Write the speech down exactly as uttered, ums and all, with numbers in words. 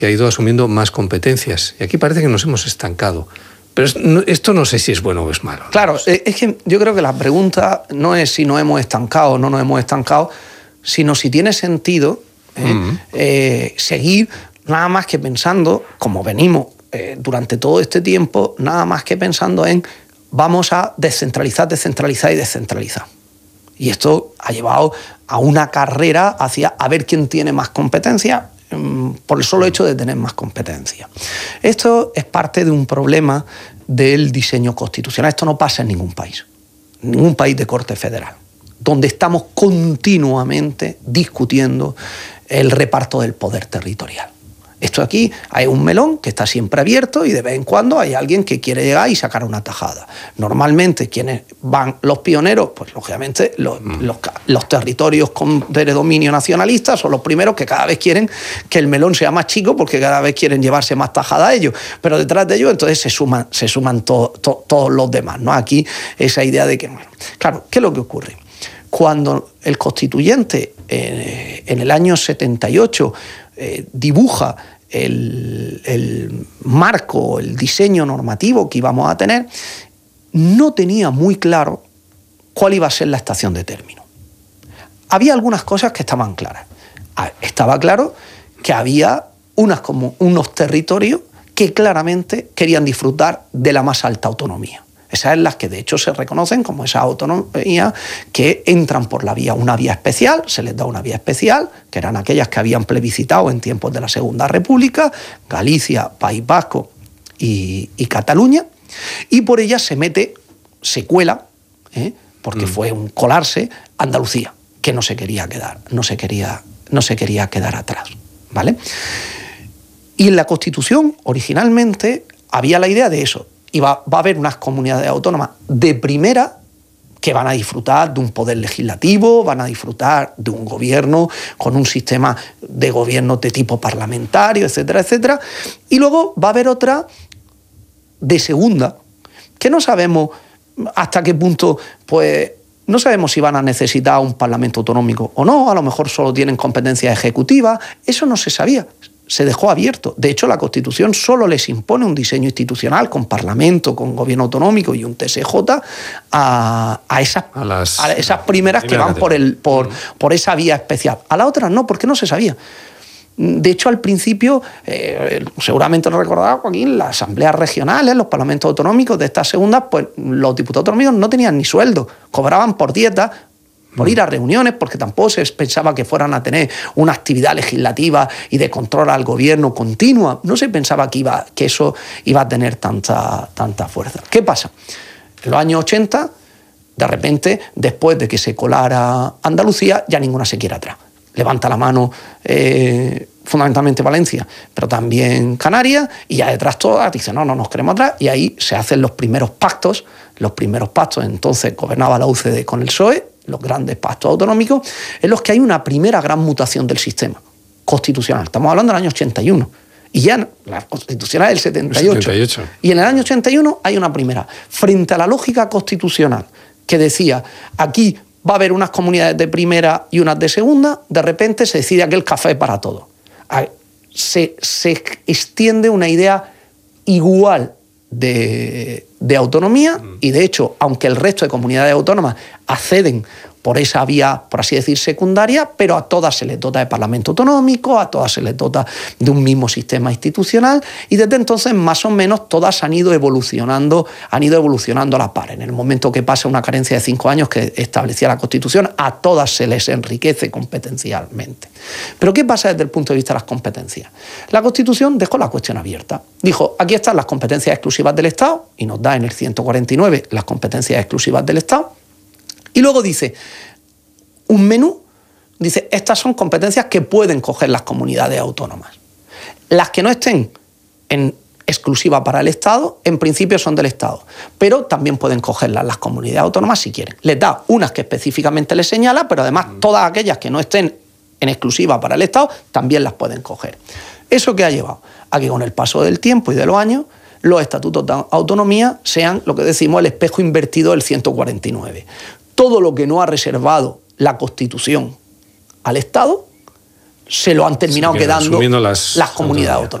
que ha ido asumiendo más competencias. Y aquí parece que nos hemos estancado. Pero esto no sé si es bueno o es malo. Claro, es que yo creo que la pregunta no es si nos hemos estancado o no nos hemos estancado, sino si tiene sentido eh, mm. eh, seguir nada más que pensando, como venimos eh, durante todo este tiempo, nada más que pensando en vamos a descentralizar, descentralizar y descentralizar. Y esto ha llevado a una carrera hacia a ver quién tiene más competencia por el solo hecho de tener más competencia. Esto es parte de un problema del diseño constitucional. Esto no pasa en ningún país, en ningún país de corte federal, donde estamos continuamente discutiendo el reparto del poder territorial. Esto aquí hay un melón que está siempre abierto y de vez en cuando hay alguien que quiere llegar y sacar una tajada. Normalmente quienes van los pioneros, pues lógicamente los, mm. los, los territorios con predominio nacionalista son los primeros que cada vez quieren que el melón sea más chico porque cada vez quieren llevarse más tajada a ellos. Pero detrás de ellos entonces se suman, se suman to, to, todos los demás, ¿no? Aquí esa idea de que, bueno, claro, ¿qué es lo que ocurre? Cuando el constituyente eh, en el año setenta y ocho eh, dibuja el, el marco, el diseño normativo que íbamos a tener, no tenía muy claro cuál iba a ser la estación de término. Había algunas cosas que estaban claras. Estaba claro que había unas como, unos territorios que claramente querían disfrutar de la más alta autonomía. Esas son las que de hecho se reconocen como esas autonomías que entran por la vía, una vía especial, se les da una vía especial, que eran aquellas que habían plebiscitado en tiempos de la Segunda República, Galicia, País Vasco y, y Cataluña, y por ellas se mete, se cuela, ¿eh? porque mm. fue un colarse, Andalucía, que no se quería quedar, no se quería, no se quería quedar atrás, ¿vale? Y en la Constitución, originalmente, había la idea de eso. Y va, va a haber unas comunidades autónomas de primera que van a disfrutar de un poder legislativo, van a disfrutar de un gobierno con un sistema de gobierno de tipo parlamentario, etcétera, etcétera. Y luego va a haber otra de segunda, que no sabemos hasta qué punto, pues, no sabemos si van a necesitar un parlamento autonómico o no, a lo mejor solo tienen competencias ejecutivas, eso no se sabía. Se dejó abierto. De hecho, la Constitución solo les impone un diseño institucional con Parlamento, con Gobierno autonómico y un T S J a, a, esas, a, las, a esas primeras que van por, el, por, por esa vía especial. A las otras no, porque no se sabía. De hecho, al principio, eh, seguramente lo recordará Joaquín, las asambleas regionales, los parlamentos autonómicos de estas segundas, pues los diputados autonómicos no tenían ni sueldo, cobraban por dieta, por ir a reuniones, porque tampoco se pensaba que fueran a tener una actividad legislativa y de control al gobierno continua. No se pensaba que, iba, que eso iba a tener tanta, tanta fuerza. ¿Qué pasa? En los años ochenta, de repente, después de que se colara Andalucía, ya ninguna se quiere atrás. Levanta la mano eh, fundamentalmente Valencia, pero también Canarias, y ya detrás todas dicen, no, no nos queremos atrás, y ahí se hacen los primeros pactos, los primeros pactos, entonces gobernaba la U C D con el P S O E, los grandes pactos autonómicos, en los que hay una primera gran mutación del sistema constitucional. Estamos hablando del año ochenta y uno. Y ya la constitucional es del setenta y ocho. setenta y ocho. Y en el año ochenta y uno hay una primera. Frente a la lógica constitucional que decía, aquí va a haber unas comunidades de primera y unas de segunda, de repente se decide aquel café para todos. Se, se extiende una idea igual de, de autonomía y, de hecho, aunque el resto de comunidades autónomas acceden por esa vía, por así decir, secundaria, pero a todas se les dota de parlamento autonómico, a todas se les dota de un mismo sistema institucional, y desde entonces más o menos todas han ido evolucionando, han ido evolucionando a la par. En el momento que pasa una carencia de cinco años que establecía la Constitución, a todas se les enriquece competencialmente. Pero ¿qué pasa desde el punto de vista de las competencias? La Constitución dejó la cuestión abierta. Dijo, aquí están las competencias exclusivas del Estado, y nos da en el ciento cuarenta y nueve las competencias exclusivas del Estado. Y luego dice, un menú, dice, estas son competencias que pueden coger las comunidades autónomas. Las que no estén en exclusiva para el Estado, en principio son del Estado, pero también pueden cogerlas las comunidades autónomas si quieren. Les da unas que específicamente les señala, pero además todas aquellas que no estén en exclusiva para el Estado también las pueden coger. ¿Eso qué ha llevado? A que con el paso del tiempo y de los años, los estatutos de autonomía sean, lo que decimos, el espejo invertido del ciento cuarenta y nueve. Todo lo que no ha reservado la Constitución al Estado se lo han terminado Se quedan quedando asumiendo las las comunidades autonomías. autónomas.